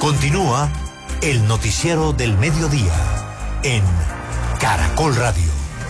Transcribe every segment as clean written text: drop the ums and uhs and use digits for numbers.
Continúa el noticiero del mediodía en Caracol Radio.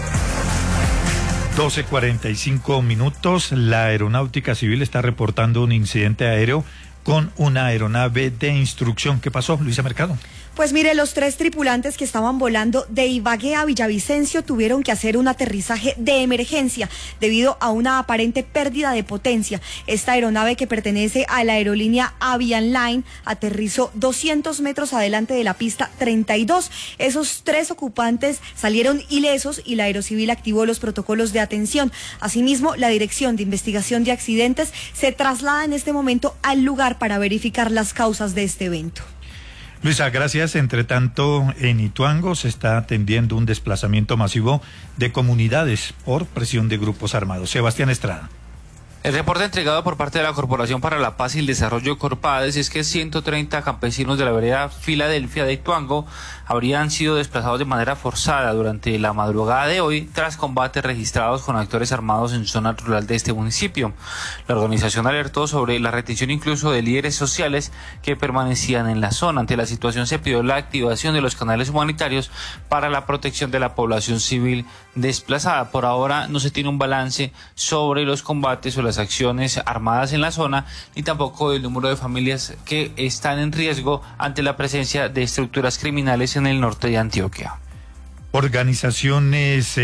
12:45. La Aeronáutica Civil está reportando un incidente aéreo con una aeronave de instrucción. ¿Qué pasó, Luisa Mercado? Pues mire, los 3 tripulantes que estaban volando de Ibagué a Villavicencio tuvieron que hacer un aterrizaje de emergencia debido a una aparente pérdida de potencia. Esta aeronave, que pertenece a la aerolínea Avian Line, aterrizó 200 metros adelante de la pista 32. Esos 3 ocupantes salieron ilesos y la Aerocivil activó los protocolos de atención. Asimismo, la Dirección de Investigación de Accidentes se traslada en este momento al lugar para verificar las causas de este evento. Luisa, gracias. Entre tanto, en Ituango se está atendiendo un desplazamiento masivo de comunidades por presión de grupos armados. Sebastián Estrada. El reporte entregado por parte de la Corporación para la Paz y el Desarrollo Corpades es que 130 campesinos de la vereda Filadelfia de Ituango habrían sido desplazados de manera forzada durante la madrugada de hoy tras combates registrados con actores armados en zona rural de este municipio. La organización alertó sobre la retención incluso de líderes sociales que permanecían en la zona. Ante la situación se pidió la activación de los canales humanitarios para la protección de la población civil desplazada. Por ahora no se tiene un balance sobre los combates o las acciones armadas en la zona, ni tampoco el número de familias que están en riesgo ante la presencia de estructuras criminales en el norte de Antioquia. Organizaciones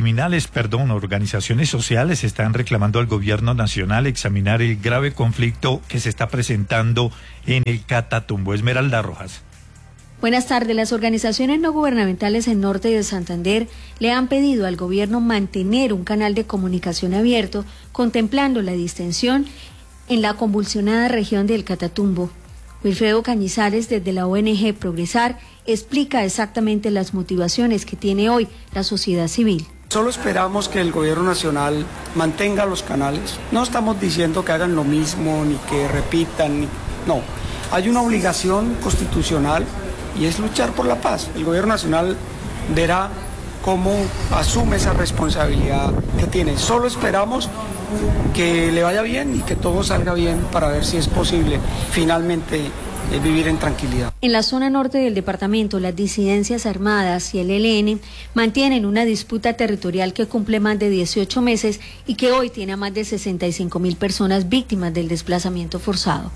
sociales están reclamando al gobierno nacional examinar el grave conflicto que se está presentando en el Catatumbo. Esmeralda Rojas. Buenas tardes. Las organizaciones no gubernamentales en norte de Santander le han pedido al gobierno mantener un canal de comunicación abierto, contemplando la distensión en la convulsionada región del Catatumbo. Wilfredo Cañizares, desde la ONG Progresar, explica exactamente las motivaciones que tiene hoy la sociedad civil. Solo esperamos que el gobierno nacional mantenga los canales. No estamos diciendo que hagan lo mismo, ni que repitan, no. Hay una obligación constitucional y es luchar por la paz. El gobierno nacional verá cómo asume esa responsabilidad que tiene. Solo esperamos que le vaya bien y que todo salga bien para ver si es posible finalmente vivir en tranquilidad. En la zona norte del departamento, las disidencias armadas y el ELN mantienen una disputa territorial que cumple más de 18 meses y que hoy tiene a más de 65.000 personas víctimas del desplazamiento forzado.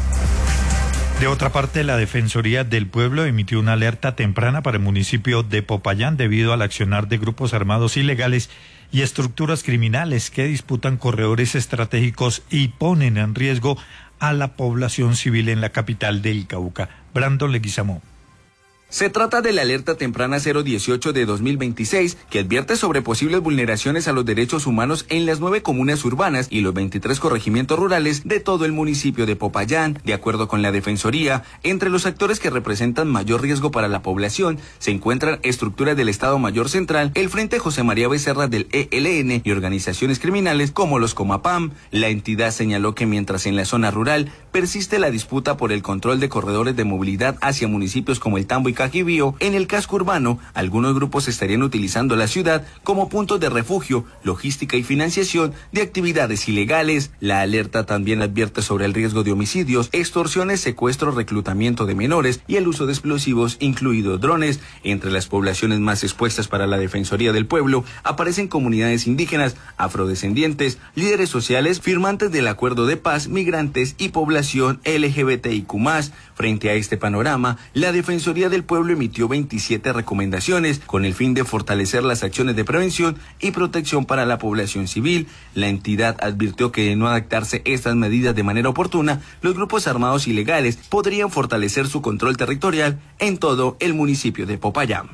De otra parte, la Defensoría del Pueblo emitió una alerta temprana para el municipio de Popayán debido al accionar de grupos armados ilegales y estructuras criminales que disputan corredores estratégicos y ponen en riesgo a la población civil en la capital del Cauca. Brandon Leguizamón. Se trata de la alerta temprana 018 de 2026, que advierte sobre posibles vulneraciones a los derechos humanos en las 9 comunas urbanas y los 23 corregimientos rurales de todo el municipio de Popayán. De acuerdo con la Defensoría, entre los actores que representan mayor riesgo para la población se encuentran estructuras del Estado Mayor Central, el Frente José María Becerra del ELN y organizaciones criminales como los Comapam. La entidad señaló que mientras en la zona rural persiste la disputa por el control de corredores de movilidad hacia municipios como El Tambo y Cajibío, en el casco urbano, algunos grupos estarían utilizando la ciudad como puntos de refugio, logística y financiación de actividades ilegales. La alerta también advierte sobre el riesgo de homicidios, extorsiones, secuestros, reclutamiento de menores y el uso de explosivos, incluidos drones. Entre las poblaciones más expuestas para la Defensoría del Pueblo aparecen comunidades indígenas, afrodescendientes, líderes sociales, firmantes del acuerdo de paz, migrantes y población LGBTIQ+. Frente a este panorama, la Defensoría del Pueblo emitió 27 recomendaciones con el fin de fortalecer las acciones de prevención y protección para la población civil. La entidad advirtió que de no adaptarse estas medidas de manera oportuna, los grupos armados ilegales podrían fortalecer su control territorial en todo el municipio de Popayán.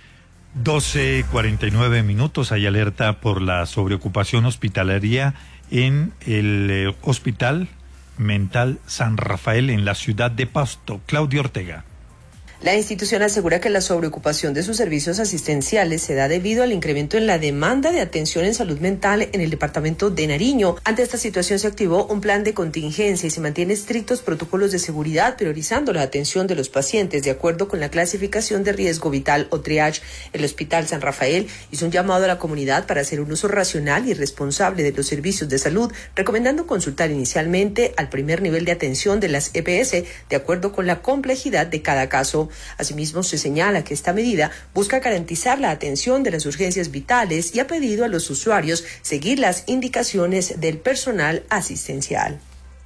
12:49. Hay alerta por la sobreocupación hospitalaria en el Hospital Mental San Rafael en la ciudad de Pasto. Claudio Ortega. La institución asegura que la sobreocupación de sus servicios asistenciales se da debido al incremento en la demanda de atención en salud mental en el departamento de Nariño. Ante esta situación se activó un plan de contingencia y se mantiene estrictos protocolos de seguridad, priorizando la atención de los pacientes de acuerdo con la clasificación de riesgo vital o triage. El Hospital San Rafael hizo un llamado a la comunidad para hacer un uso racional y responsable de los servicios de salud, recomendando consultar inicialmente al primer nivel de atención de las EPS de acuerdo con la complejidad de cada caso. Asimismo, se señala que esta medida busca garantizar la atención de las urgencias vitales y ha pedido a los usuarios seguir las indicaciones del personal asistencial.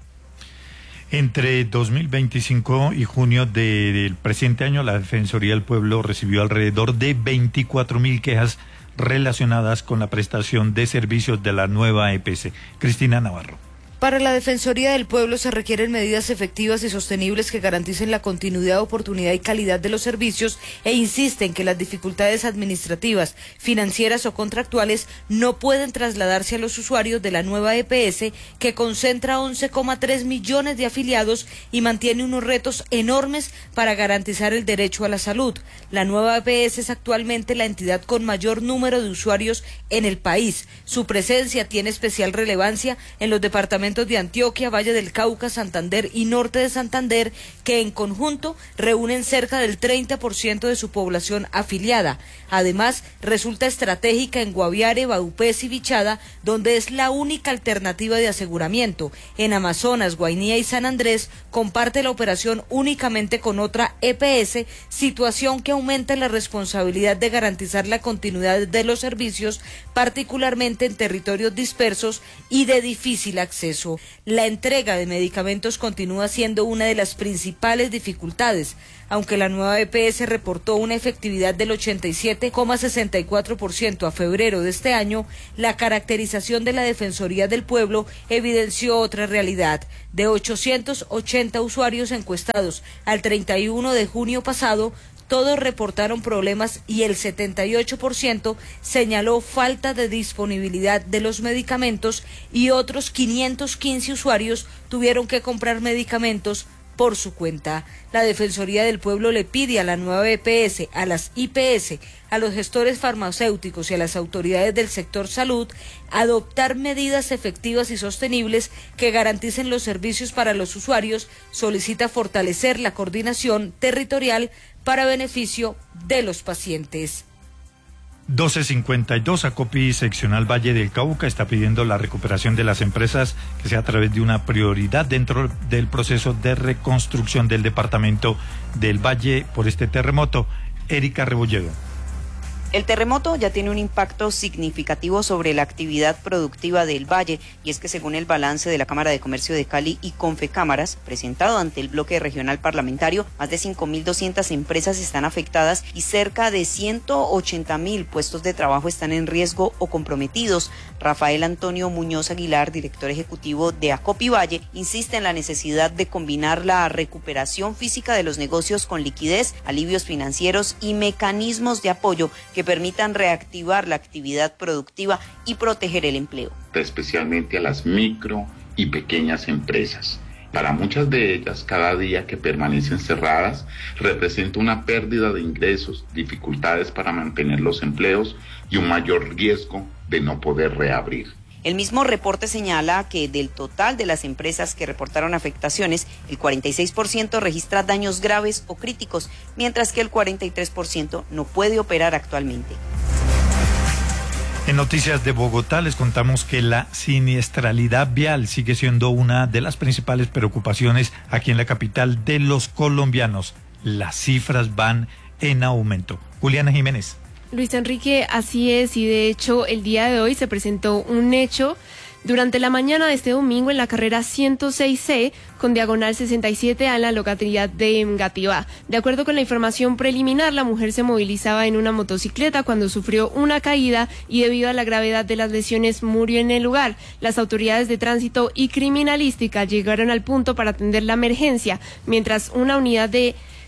Entre 2025 y junio del presente año, la Defensoría del Pueblo recibió alrededor de 24.000 quejas relacionadas con la prestación de servicios de la nueva EPS. Cristina Navarro. Para la Defensoría del Pueblo se requieren medidas efectivas y sostenibles que garanticen la continuidad, oportunidad y calidad de los servicios e insisten que las dificultades administrativas, financieras o contractuales no pueden trasladarse a los usuarios de la nueva EPS, que concentra 11,3 millones de afiliados y mantiene unos retos enormes para garantizar el derecho a la salud. La nueva EPS es actualmente la entidad con mayor número de usuarios en el país. Su presencia tiene especial relevancia en los departamentos de Antioquia, Valle del Cauca, Santander y Norte de Santander, que en conjunto reúnen cerca del 30% de su población afiliada. Además, resulta estratégica en Guaviare, Baupés y Vichada, donde es la única alternativa de aseguramiento. En Amazonas, Guainía y San Andrés comparte la operación únicamente con otra EPS, situación que aumenta la responsabilidad de garantizar la continuidad de los servicios, particularmente en territorios dispersos y de difícil acceso. La entrega de medicamentos continúa siendo una de las principales dificultades. Aunque la nueva EPS reportó una efectividad del 87,64% a febrero de este año, la caracterización de la Defensoría del Pueblo evidenció otra realidad. De 880 usuarios encuestados al 31 de junio pasado, todos reportaron problemas y el 78% señaló falta de disponibilidad de los medicamentos y otros 515 usuarios tuvieron que comprar medicamentos por su cuenta. La Defensoría del Pueblo le pide a la nueva EPS, a las IPS, a los gestores farmacéuticos y a las autoridades del sector salud adoptar medidas efectivas y sostenibles que garanticen los servicios para los usuarios. Solicita fortalecer la coordinación territorial para beneficio de los pacientes. 1252, Acopi Seccional Valle del Cauca está pidiendo la recuperación de las empresas que sea a través de una prioridad dentro del proceso de reconstrucción del departamento del Valle por este terremoto. Erika Rebolledo. El terremoto ya tiene un impacto significativo sobre la actividad productiva del Valle, y es que según el balance de la Cámara de Comercio de Cali y Confecámaras, presentado ante el bloque regional parlamentario, más de 5.200 empresas están afectadas y cerca de 180.000 puestos de trabajo están en riesgo o comprometidos. Rafael Antonio Muñoz Aguilar, director ejecutivo de Acopi Valle, insiste en la necesidad de combinar la recuperación física de los negocios con liquidez, alivios financieros y mecanismos de apoyo que permitan reactivar la actividad productiva y proteger el empleo. Especialmente a las micro y pequeñas empresas. Para muchas de ellas, cada día que permanecen cerradas representa una pérdida de ingresos, dificultades para mantener los empleos y un mayor riesgo de no poder reabrir. El mismo reporte señala que del total de las empresas que reportaron afectaciones, el 46% registra daños graves o críticos, mientras que el 43% no puede operar actualmente. En Noticias de Bogotá les contamos que la siniestralidad vial sigue siendo una de las principales preocupaciones aquí en la capital de los colombianos. Las cifras van en aumento. Juliana Jiménez. Luis Enrique, así es, y de hecho el día de hoy se presentó un hecho durante la mañana de este domingo en la carrera 106C con diagonal 67A en la localidad de Engativá. De acuerdo con la información preliminar, la mujer se movilizaba en una motocicleta cuando sufrió una caída y debido a la gravedad de las lesiones murió en el lugar. Las autoridades de tránsito y criminalística llegaron al punto para atender la emergencia, mientras una unidad de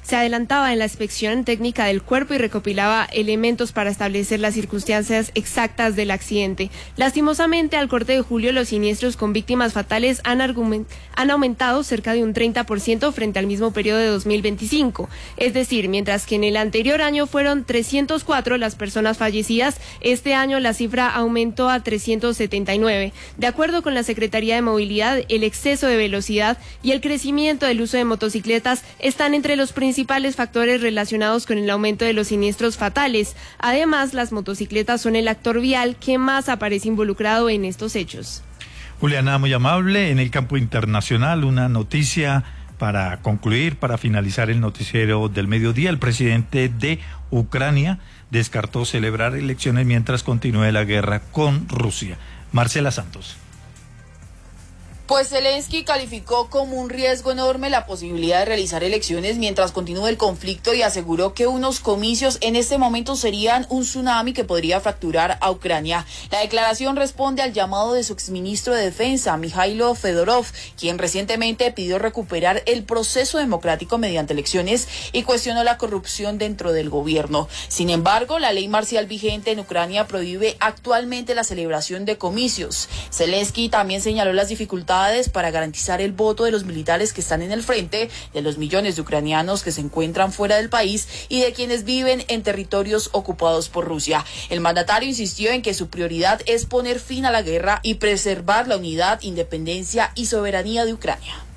se adelantaba en la inspección técnica del cuerpo y recopilaba elementos para establecer las circunstancias exactas del accidente. Lastimosamente, al corte de julio, los siniestros con víctimas fatales han aumentado cerca de un 30% frente al mismo periodo de 2025. Es decir, mientras que en el anterior año fueron 304 las personas fallecidas, este año la cifra aumentó a 379. De acuerdo con la Secretaría de Movilidad, el exceso de velocidad y el crecimiento del uso de motocicletas están entre los principales factores relacionados con el aumento de los siniestros fatales. Además, las motocicletas son el actor vial que más aparece involucrado en estos hechos. Juliana, muy amable. En el campo internacional, una noticia para concluir, para finalizar el noticiero del mediodía. El presidente de Ucrania descartó celebrar elecciones mientras continúe la guerra con Rusia. Marcela Santos. Pues Zelensky calificó como un riesgo enorme la posibilidad de realizar elecciones mientras continúe el conflicto y aseguró que unos comicios en este momento serían un tsunami que podría fracturar a Ucrania. La declaración responde al llamado de su exministro de Defensa, Mikhailo Fedorov, quien recientemente pidió recuperar el proceso democrático mediante elecciones y cuestionó la corrupción dentro del gobierno. Sin embargo, la ley marcial vigente en Ucrania prohíbe actualmente la celebración de comicios. Zelensky también señaló las dificultades para garantizar el voto de los militares que están en el frente, de los millones de ucranianos que se encuentran fuera del país y de quienes viven en territorios ocupados por Rusia. El mandatario insistió en que su prioridad es poner fin a la guerra y preservar la unidad, independencia y soberanía de Ucrania.